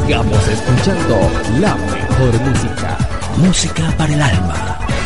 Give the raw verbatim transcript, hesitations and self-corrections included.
Sigamos escuchando la mejor música. Música para el alma.